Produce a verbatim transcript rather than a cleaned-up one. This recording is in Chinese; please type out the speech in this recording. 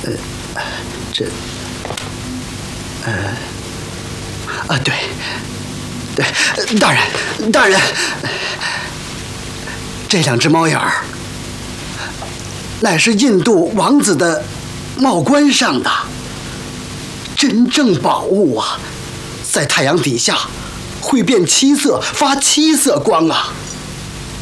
呃，这，呃，啊，对，对，大人，大人，这两只猫眼儿，乃是印度王子的帽冠上的真正宝物啊，在太阳底下会变七色，发七色光啊。